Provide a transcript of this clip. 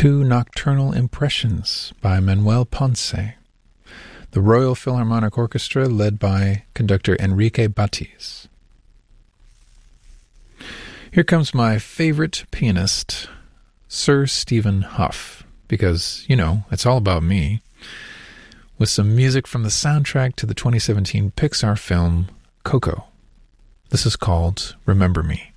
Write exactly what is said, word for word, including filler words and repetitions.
Two Nocturnal Impressions by Manuel Ponce, the Royal Philharmonic Orchestra led by conductor Enrique Batiz. Here comes my favorite pianist, Sir Stephen Hough, because, you know, it's all about me, with some music from the soundtrack to the twenty seventeen Pixar film Coco. This is called Remember Me.